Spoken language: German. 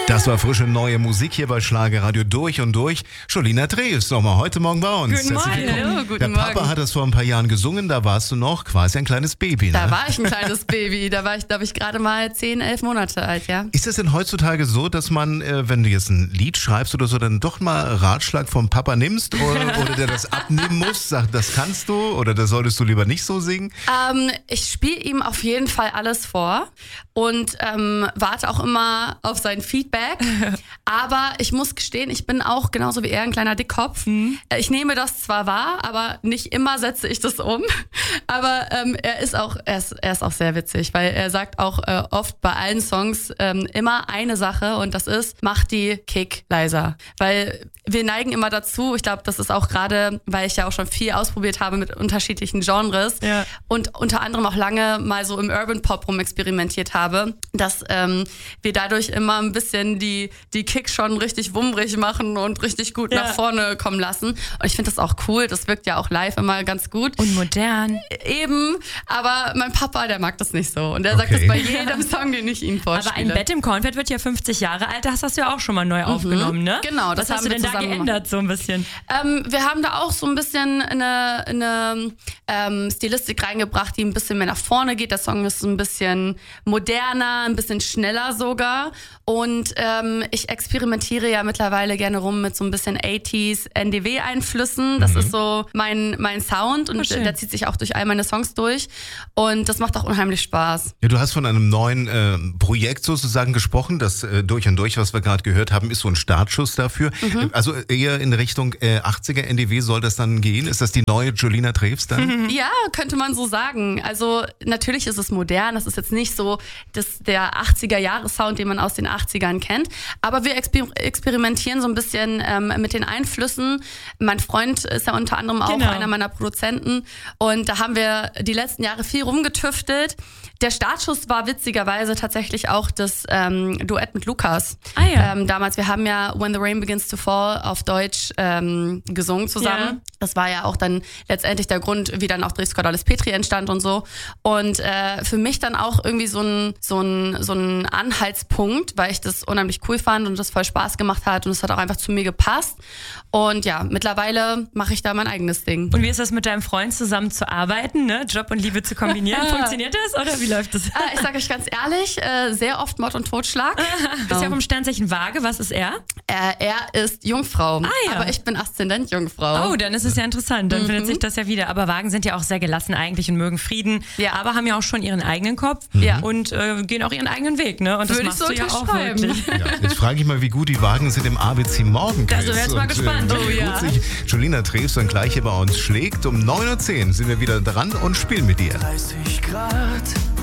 Das war frische neue Musik hier bei Schlagerradio durch und durch. Jolina Drews nochmal heute Morgen bei uns. Guten Morgen. Hallo, Der guten Papa Morgen. hat das vor ein paar Jahren gesungen, da warst du noch quasi ein kleines Baby. Ne? Da war ich ein kleines Baby. Da war ich, glaube ich, gerade mal 10, 11 Monate alt, ja. Ist es denn heutzutage so, dass man, wenn du jetzt ein Lied schreibst oder so, dann doch mal Ratschlag vom Papa nimmst oder der das abnehmen muss, sagt, das kannst du oder das solltest du lieber nicht so singen? Ich spiele ihm auf jeden Fall alles vor und warte auch immer auf sein Feedback. Aber ich muss gestehen, ich bin auch genauso wie er ein kleiner Dickkopf. Ich nehme das zwar wahr, aber nicht immer setze ich das um. Aber er ist auch sehr witzig, weil er sagt auch oft bei allen Songs immer eine Sache und das ist, mach die Kick leiser. Weil wir neigen immer dazu, ich glaube, das ist auch gerade, weil ich ja auch schon viel ausprobiert habe mit unterschiedlichen Genres und unter anderem auch lange mal so im Urban Pop rumexperimentiert habe, dass wir dadurch immer ein bisschen die Kick schon richtig wummrig machen und richtig gut nach vorne kommen lassen. Und ich finde das auch cool, das wirkt ja auch live immer ganz gut. Und modern. Eben, aber mein Papa, der mag das nicht so. Und der sagt das bei jedem Song, den ich ihm vorspiele. Aber ein Bett im Kornfeld wird ja 50 Jahre alt, das hast du ja auch schon mal neu aufgenommen, ne? Genau, das Was hast haben du wir denn da zusammen geändert so ein bisschen? Wir haben da auch so ein bisschen eine Stilistik reingebracht, die ein bisschen mehr nach vorne geht. Der Song ist ein bisschen moderner, ein bisschen schneller sogar. Und ich experimentiere ja mittlerweile gerne rum mit so ein bisschen 80s NDW-Einflüssen. Das ist so mein Sound und der zieht sich auch durch all meine Songs durch. Und das macht auch unheimlich Spaß. Ja, du hast von einem neuen Projekt sozusagen gesprochen. Das Durch und Durch, was wir gerade gehört haben, ist so ein Startschuss dafür. Also eher in Richtung 80er NDW soll das dann gehen? Ist das die neue Jolina Drews dann? Ja, könnte man so sagen. Also natürlich ist es modern. Das ist jetzt nicht so der 80er-Jahres-Sound, den man aus den 80ern kennt. Aber wir experimentieren so ein bisschen mit den Einflüssen. Mein Freund ist ja unter anderem auch einer meiner Produzenten. Und da haben wir die letzten Jahre viel rumgetüftelt. Der Startschuss war witzigerweise tatsächlich auch das Duett mit Lukas. Damals, wir haben ja When the Rain Begins to Fall auf Deutsch gesungen zusammen. Ja. Das war ja auch dann letztendlich der Grund, wie dann auch Drehsquad Alles Petri entstand und so. Und für mich dann auch irgendwie so ein Anhaltspunkt, weil ich das unheimlich cool fand und das voll Spaß gemacht hat und es hat auch einfach zu mir gepasst. Und ja, mittlerweile mache ich da mein eigenes Ding. Und wie ist das mit deinem Freund zusammen zu arbeiten, ne? Job und Liebe zu kombinieren? Funktioniert das oder wie läuft das? Ich sage euch ganz ehrlich, sehr oft Mord und Totschlag. Bist ja vom Sternzeichen Waage, was ist er? Er ist Jungfrau, aber ich bin Aszendent Jungfrau. Oh, dann ist es ja interessant, dann findet sich das ja wieder. Aber Wagen sind ja auch sehr gelassen eigentlich und mögen Frieden, aber haben ja auch schon ihren eigenen Kopf und gehen auch ihren eigenen Weg, ne? Und das machst du ja auch wirklich. Ja, jetzt frage ich mal, wie gut die Wagen sind im ABC Morgenquiz. Da sind wir jetzt mal gespannt. Wie gut sich Jolina Drews dann gleich hier bei uns schlägt. Um 9:10 Uhr sind wir wieder dran und spielen mit dir. 30 Grad.